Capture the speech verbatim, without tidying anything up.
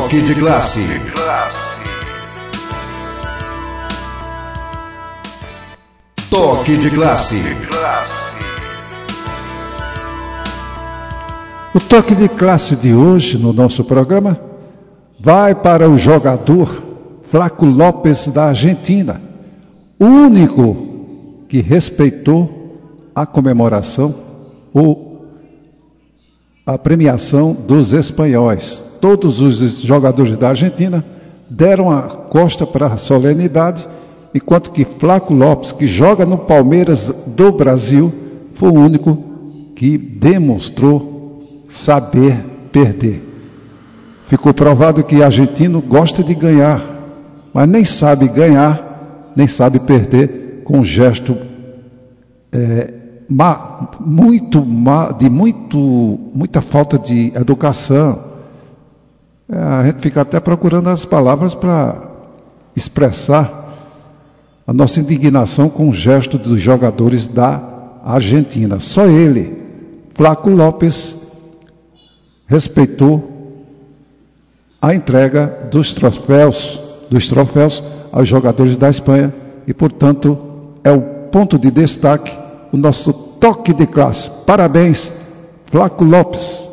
Toque de classe. Toque de classe. O toque de classe de hoje no nosso programa vai para o jogador Flaco Lopes da Argentina, o único que respeitou a comemoração ou a premiação dos espanhóis. Todos os jogadores da Argentina deram a costa para a solenidade, enquanto que Flaco Lopes, que joga no Palmeiras do Brasil, foi o único que demonstrou saber perder. Ficou provado que argentino gosta de ganhar, mas nem sabe ganhar, nem sabe perder, com um gesto é, ma, muito, ma, de muito, muita falta de educação. É, a gente fica até procurando as palavras para expressar a nossa indignação com o gesto dos jogadores da Argentina. Só ele, Flaco Lopes, respeitou a entrega dos troféus, dos troféus aos jogadores da Espanha e, portanto, é o ponto de destaque, o nosso toque de classe. Parabéns, Flaco Lopes.